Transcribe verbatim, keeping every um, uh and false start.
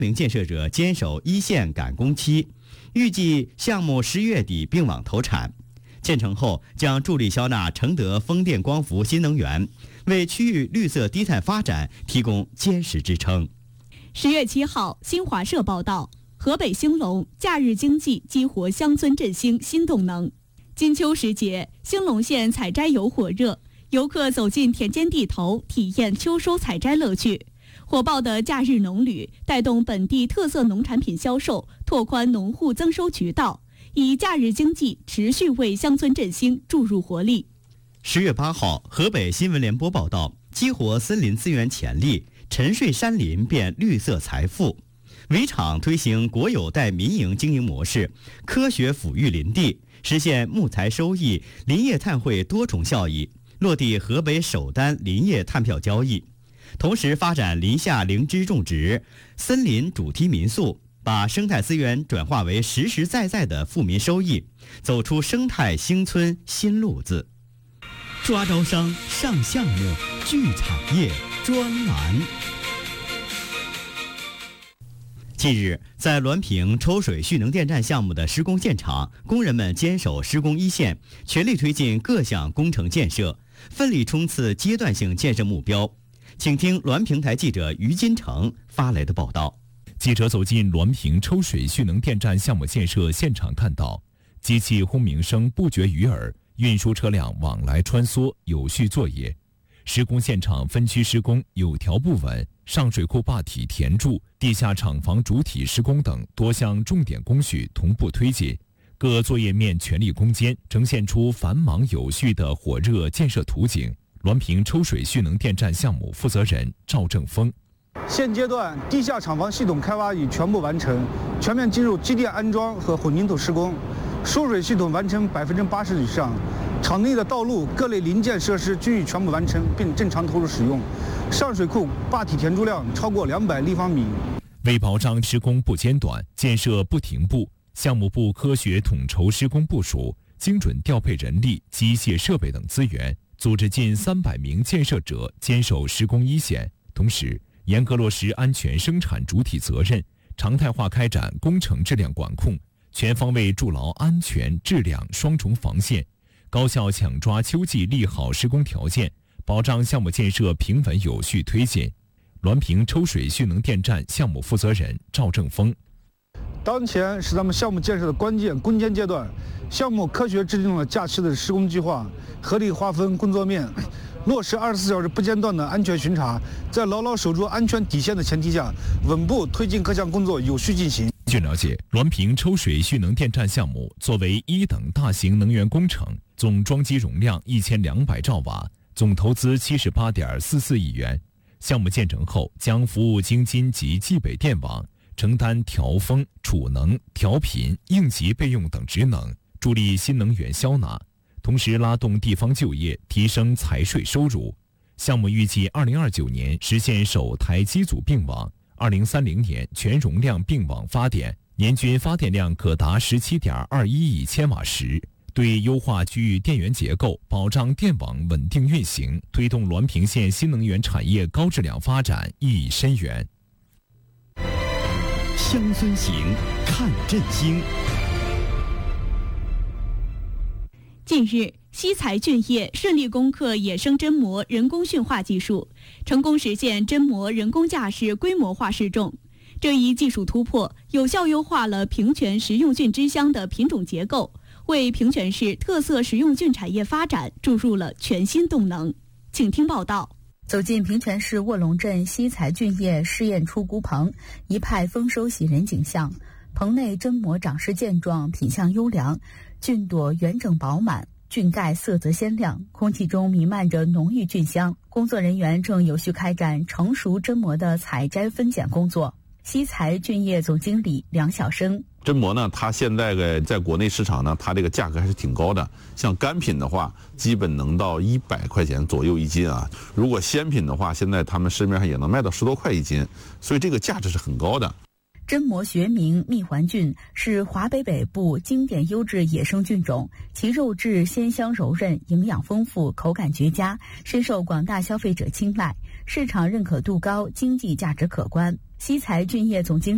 名建设者坚守一线赶工期，预计项目十月底并网投产。建成后将助力消纳承德风电光伏新能源，为区域绿色低碳发展提供坚实支撑。 十月七号，新华社报道，河北兴隆假日经济激活乡村振兴新动能。金秋时节，兴隆县采摘游火热，游客走进田间地头，体验秋收采摘乐趣。火爆的假日农旅带动本地特色农产品销售，拓宽农户增收渠道，以假日经济持续为乡村振兴注入活力。 十月八号，河北新闻联播报道，激活森林资源潜力，沉睡山林变绿色财富。围场推行国有带民营经营模式，科学抚育林地，实现木材收益、林业碳汇多重效益，落地河北首单林业碳票交易。同时发展林下灵芝种植、森林主题民宿，把生态资源转化为实实在在的富民收益，走出生态兴村新路子。抓招商、上项目、聚产业专栏。近日，在滦平抽水蓄能电站项目的施工现场，工人们坚守施工一线，全力推进各项工程建设，奋力冲刺阶段性建设目标。请听滦平台记者于金城发来的报道。 记者走进滦平抽水蓄能电站项目建设现场，看到机器轰鸣声不绝于耳，运输车辆往来穿梭，有序作业。施工现场分区施工有条不紊，上水库坝体填筑、地下厂房主体施工等多项重点工序同步推进，各作业面全力攻坚，呈现出繁忙有序的火热建设图景。滦平抽水蓄能电站项目负责人赵正峰： 现阶段地下厂房系统开挖已全部完成，全面进入机电安装和混凝土施工，输水系统完成百分之八十以上，场内的道路各类零件设施均已全部完成并正常投入使用，上水库坝体填筑量超过两百立方米。 为保障施工不间断、建设不停步，项目部科学统筹施工部署，精准调配人力、机械设备等资源，组织近三百名建设者坚守施工一线，同时严格落实安全生产主体责任，常态化开展工程质量管控，全方位筑牢安全质量双重防线，高效抢抓秋季利好施工条件，保障项目建设平稳有序推进。滦平抽水蓄能电站项目负责人赵正峰： 当前是咱们项目建设的关键攻坚阶段，项目科学制定了假期的施工计划，合理划分工作面，落实二十四小时不间断的安全巡查，在牢牢守住安全底线的前提下，稳步推进各项工作有序进行。 据了解，滦平抽水蓄能电站项目作为一等大型能源工程，总装机容量一千两百兆瓦，总投资七十八点四四亿元。项目建成后，将服务京津及冀北电网，承担调风、储能、调频、应急备用等职能，助力新能源消纳，同时拉动地方就业，提升财税收入。项目预计二零二九年实现首台机组并网，二零三零年全容量并网发电，年均发电量可达十七点二一亿千瓦时。对优化区域电源结构，保障电网稳定运行，推动滦平县新能源产业高质量发展意义深远。 乡村行，看振兴。 近日，西财菌业顺利攻克野生真蘑人工驯化技术，成功实现真蘑人工架式规模化试种。这一技术突破，有效优化了平泉食用菌之乡的品种结构，为平泉市特色食用菌产业发展注入了全新动能。请听报道。 走进平泉市卧龙镇西财菌业试验出菇棚，一派丰收喜人景象。棚内真蘑长势健壮，品相优良，菌朵圆整饱满，菌盖色泽鲜亮，空气中弥漫着浓郁菌香。工作人员正有序开展成熟真蘑的采摘分拣工作。西财菌业总经理梁晓生： 真蘑呢，它现在在国内市场呢，它这个价格还是挺高的。像干品的话，基本能到一百块钱左右一斤啊。如果鲜品的话，现在他们市面上也能卖到十多块一斤，所以这个价值是很高的。 真蘑学名蜜环菌，是华北北部经典优质野生菌种，其肉质鲜香柔韧，营养丰富，口感绝佳，深受广大消费者青睐，市场认可度高，经济价值可观。西财菌业总经理